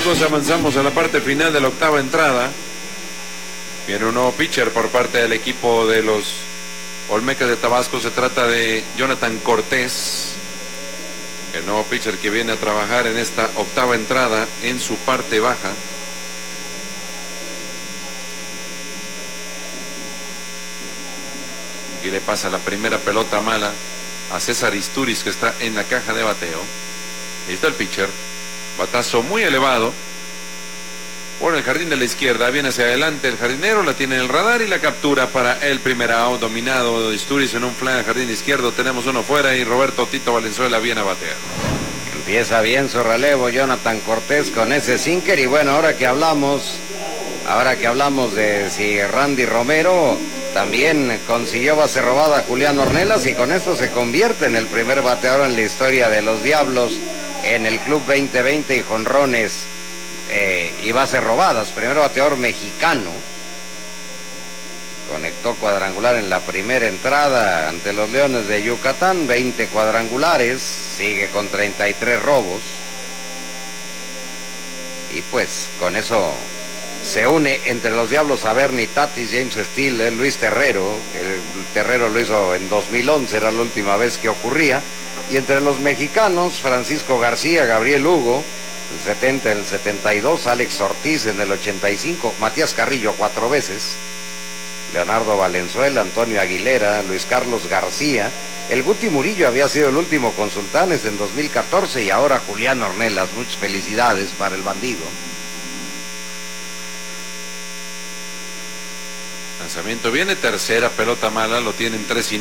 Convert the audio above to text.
Amigos, avanzamos a la parte final de la octava entrada. Viene un nuevo pitcher por parte del equipo de los Olmecas de Tabasco. Se trata de Jonathan Cortés, el nuevo pitcher que viene a trabajar en esta octava entrada en su parte baja. Aquí le pasa la primera pelota mala a César Isturiz, que está en la caja de bateo. Ahí está el pitcher. Batazo muy elevado por el jardín de la izquierda. Viene hacia adelante el jardinero, la tiene en el radar y la captura para el primer out. Dominado de Isturiz en un fly al jardín izquierdo. Tenemos uno fuera y Roberto Tito Valenzuela viene a batear. Empieza bien su relevo Jonathan Cortés con ese sinker. Y bueno, ahora que hablamos de si Randy Romero también consiguió base robada a Julián Ornelas, y con esto se convierte en el primer bateador en la historia de los Diablos en el Club 2020 y jonrones y bases robadas. Primer bateador mexicano. Conectó cuadrangular en la primera entrada ante los Leones de Yucatán, 20 cuadrangulares, sigue con 33 robos. Y pues con eso se une entre los Diablos a Bernie Tatis, James Steele, Luis Terrero. El Terrero lo hizo en 2011, era la última vez que ocurría. Y entre los mexicanos, Francisco García, Gabriel Hugo, el 70, el 72, Alex Ortiz en el 85, Matías Carrillo 4 veces, Leonardo Valenzuela, Antonio Aguilera, Luis Carlos García, el Guti Murillo había sido el último con Sultanes en 2014 y ahora Julián Ornelas. Muchas felicidades para el bandido. Lanzamiento viene, tercera pelota mala, lo tienen 3-0.